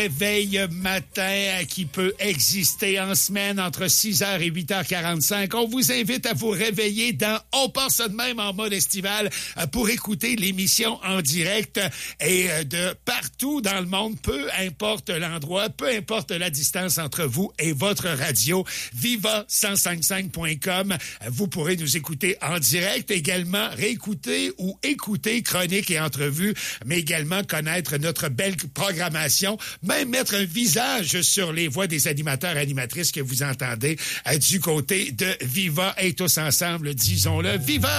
Réveil matin qui peut exister en semaine entre 6h et 8h45. On vous invite à vous réveiller dans On part ça de même en mode estival pour écouter l'émission en direct et de partout dans le monde, peu importe l'endroit, peu importe la distance entre vous et votre radio, viva1055.com. Vous pourrez nous écouter en direct, également réécouter ou écouter chroniques et entrevues, mais également connaître notre belle programmation, même mettre un visage sur les voix des animateurs et animatrices que vous entendez du côté de Viva et tous ensemble, disons-le, Viva!